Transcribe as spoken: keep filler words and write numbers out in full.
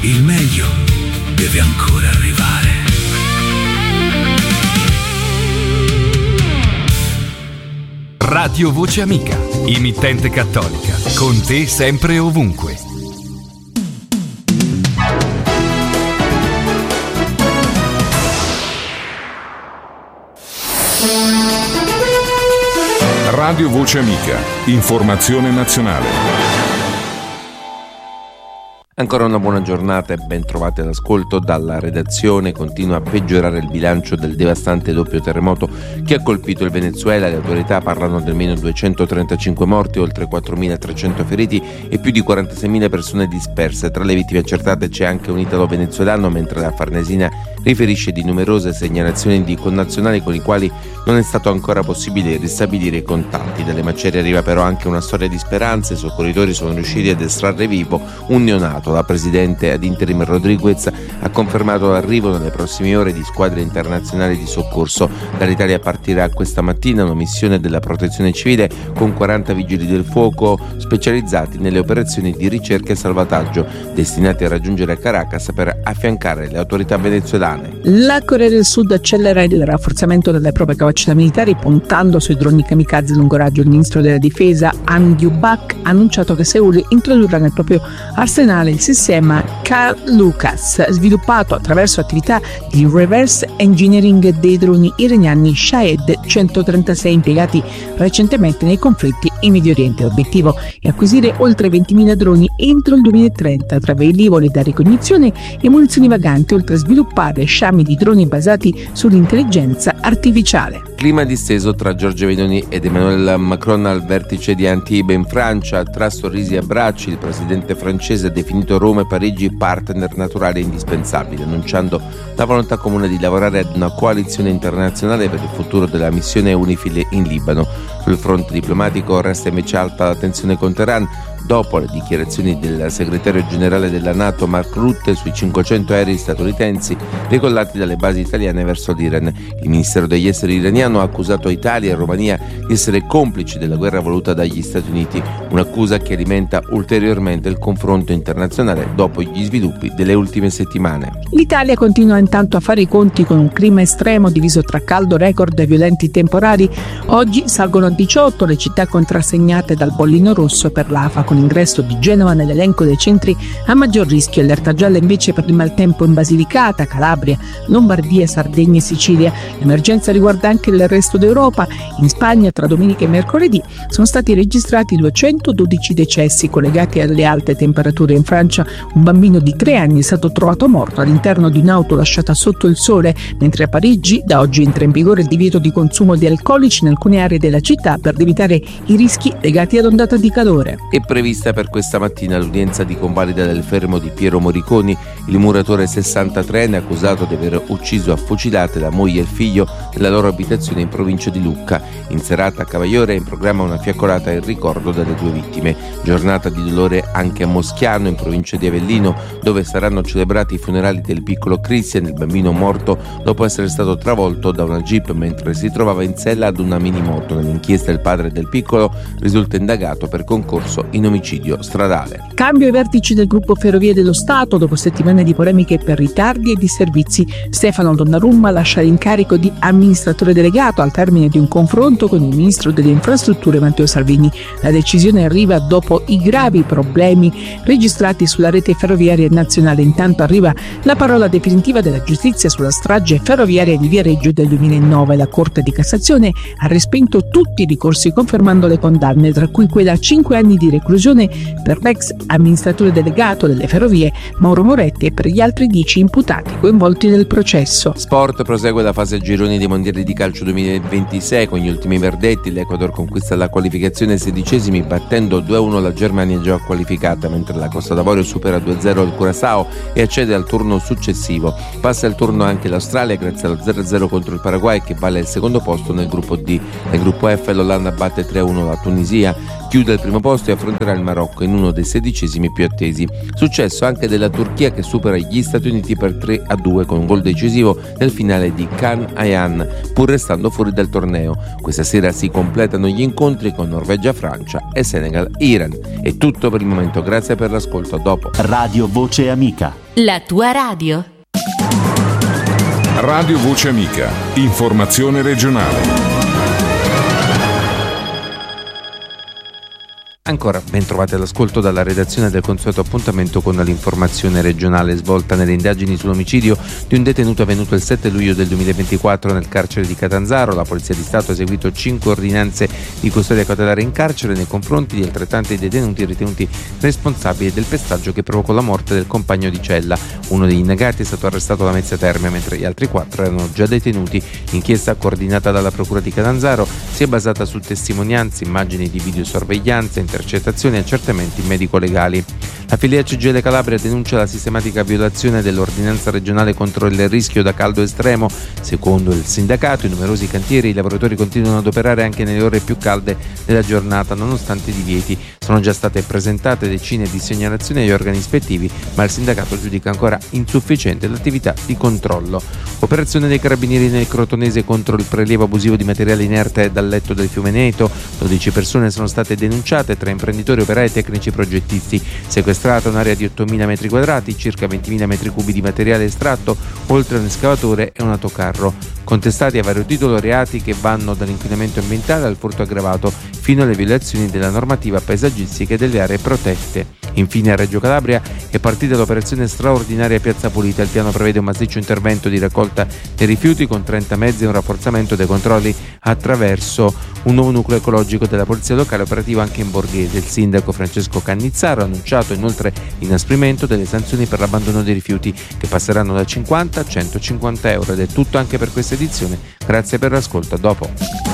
il meglio deve ancora arrivare. Radio Voce Amica, emittente cattolica, con te sempre e ovunque. Radio Voce Amica, informazione nazionale. Ancora una buona giornata e ben trovati all'ascolto. Dalla redazione. Continua a peggiorare il bilancio del devastante doppio terremoto che ha colpito il Venezuela. Le autorità parlano di almeno duecentotrentacinque morti, oltre quattromilatrecento feriti e più di quarantaseimila persone disperse. Tra le vittime accertate c'è anche un italo-venezuelano, mentre la Farnesina riferisce di numerose segnalazioni di connazionali con i quali non è stato ancora possibile ristabilire i contatti. Dalle macerie arriva però anche una storia di speranze. I soccorritori sono riusciti ad estrarre vivo un neonato. La presidente ad interim Rodriguez ha confermato l'arrivo nelle prossime ore di squadre internazionali di soccorso. Dall'Italia partirà questa mattina una missione della Protezione Civile con quaranta vigili del fuoco specializzati nelle operazioni di ricerca e salvataggio, destinati a raggiungere Caracas per affiancare le autorità venezuelane. La Corea del Sud accelera il rafforzamento delle proprie capacità militari puntando sui droni kamikaze lungo raggio. Il ministro della difesa Han Yu-bak ha annunciato che Seul introdurrà nel proprio arsenale il sistema K-Lucas, sviluppato attraverso attività di reverse engineering dei droni iraniani Shahed centotrentasei impiegati recentemente nei conflitti in Medio Oriente. L'obiettivo è acquisire oltre ventimila droni entro il duemilatrenta tra velivoli da ricognizione e munizioni vaganti, oltre a sviluppare sciami di droni basati sull'intelligenza artificiale. Clima disteso tra Giorgia Meloni ed Emmanuel Macron al vertice di Antibes in Francia. Tra sorrisi e abbracci, il presidente francese ha definito Roma e Parigi partner naturali e indispensabili, annunciando la volontà comune di lavorare ad una coalizione internazionale per il futuro della missione UNIFIL in Libano. Sul fronte diplomatico resta invece alta la tensione con Teheran, dopo le dichiarazioni del segretario generale della NATO Mark Rutte sui cinquecento aerei statunitensi decollati dalle basi italiane verso l'Iran. Il ministero degli esteri iraniano ha accusato Italia e Romania di essere complici della guerra voluta dagli Stati Uniti, un'accusa che alimenta ulteriormente il confronto internazionale dopo gli sviluppi delle ultime settimane. L'Italia continua intanto a fare i conti con un clima estremo diviso tra caldo record e violenti temporali. Oggi salgono a diciotto le città contrassegnate dal bollino rosso per l'Afa, con ingresso di Genova nell'elenco dei centri a maggior rischio. Allerta gialla invece per il maltempo in Basilicata, Calabria, Lombardia, Sardegna e Sicilia. L'emergenza riguarda anche il resto d'Europa. In Spagna tra domenica e mercoledì sono stati registrati duecentododici decessi collegati alle alte temperature. In Francia un bambino di tre anni è stato trovato morto all'interno di un'auto lasciata sotto il sole, mentre a Parigi da oggi entra in vigore il divieto di consumo di alcolici in alcune aree della città per evitare i rischi legati ad ondata di calore. È prevista per questa mattina l'udienza di convalida del fermo di Piero Moriconi, il muratore sessantatreenne accusato di aver ucciso a fucilate la moglie e il figlio nella loro abitazione in provincia di Lucca. In serata a Cavaiore è in programma una fiaccolata in ricordo delle due vittime. Giornata di dolore anche a Moschiano, in provincia di Avellino, dove saranno celebrati i funerali del piccolo Christian, il bambino morto dopo essere stato travolto da una jeep mentre si trovava in sella ad una minimoto. Nell'inchiesta il padre del piccolo risulta indagato per concorso in omicidio stradale. Cambio ai vertici del gruppo Ferrovie dello Stato. Dopo settimane di polemiche per ritardi e disservizi, Stefano Donnarumma lascia l'incarico di amministratore delegato al termine di un confronto con il ministro delle infrastrutture Matteo Salvini. La decisione arriva dopo i gravi problemi registrati sulla rete ferroviaria nazionale. Intanto arriva la parola definitiva della giustizia sulla strage ferroviaria di Viareggio del duemilanove. La Corte di Cassazione ha respinto tutti i ricorsi confermando le condanne, tra cui quella a cinque anni di reclusione per l'ex amministratore delegato delle ferrovie Mauro Moretti e per gli altri dieci imputati coinvolti nel processo. Sport, prosegue la fase a gironi dei mondiali di calcio duemilaventisei con gli ultimi verdetti. L'Ecuador conquista la qualificazione ai sedicesimi battendo due a uno la Germania già qualificata, mentre la Costa d'Avorio supera due a zero il Curaçao e accede al turno successivo. Passa il turno anche l'Australia grazie allo zero a zero contro il Paraguay, che vale il secondo posto nel gruppo D. Nel gruppo F l'Olanda batte tre a uno la Tunisia, chiude il primo posto e affronterà il Marocco in uno dei sedicesimi più attesi. Successo anche della Turchia, che supera gli Stati Uniti per tre a due con un gol decisivo nel finale di Can Ayhan, pur restando fuori dal torneo. Questa sera si completano gli incontri con Norvegia-Francia e Senegal-Iran. È tutto per il momento, grazie per l'ascolto, a dopo. Radio Voce Amica. la tua radio. Radio Voce Amica, informazione regionale. Ancora ben trovati all'ascolto dalla redazione del consueto appuntamento con l'informazione regionale svolta nelle indagini sull'omicidio di un detenuto avvenuto il sette luglio del duemilaventiquattro nel carcere di Catanzaro. La Polizia di Stato ha eseguito cinque ordinanze di custodia cautelare in carcere nei confronti di altrettanti detenuti ritenuti responsabili del pestaggio che provocò la morte del compagno di cella. Uno degli indagati è stato arrestato da Mezzia Terme, mentre gli altri quattro erano già detenuti. L'inchiesta, coordinata dalla Procura di Catanzaro, si è basata su testimonianze, immagini di videosorveglianza, intercettazioni e accertamenti medico-legali. La filiera C G I L Calabria denuncia la sistematica violazione dell'ordinanza regionale contro il rischio da caldo estremo. Secondo il sindacato, in numerosi cantieri i lavoratori continuano ad operare anche nelle ore più calde della giornata, nonostante i divieti. Sono già state presentate decine di segnalazioni agli organi ispettivi, ma il sindacato giudica ancora insufficiente l'attività di controllo. Operazione dei carabinieri nel Crotonese contro il prelievo abusivo di materiale inerte dal letto del fiume Neto. dodici persone sono state denunciate tra imprenditori, operai e tecnici progettisti. Sequestrata un'area di ottomila metri quadrati, circa ventimila metri cubi di materiale estratto, oltre a un escavatore e un autocarro. Contestati a vario titolo reati che vanno dall'inquinamento ambientale al furto aggravato fino alle violazioni della normativa paesaggistica e delle aree protette. Infine a Reggio Calabria è partita l'operazione straordinaria Piazza Pulita. Il piano prevede un massiccio intervento di raccolta dei rifiuti con trenta mezzi e un rafforzamento dei controlli attraverso un nuovo nucleo ecologico della polizia locale operativo anche in Borghese. Il sindaco Francesco Cannizzaro ha annunciato inoltre l'inasprimento delle sanzioni per l'abbandono dei rifiuti, che passeranno da cinquanta a centocinquanta euro. Ed è tutto anche per questa edizione. Grazie per l'ascolto, a dopo.